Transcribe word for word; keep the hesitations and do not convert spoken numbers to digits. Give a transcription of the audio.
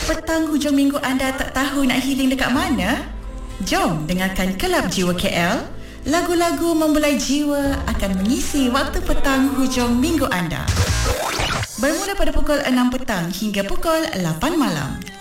Petang hujung minggu anda tak tahu nak healing dekat mana? Jom dengarkan Kelab Jiwa K L. Lagu-lagu membelai jiwa akan mengisi waktu petang hujung minggu anda. Bermula pada pukul enam petang hingga pukul lapan malam.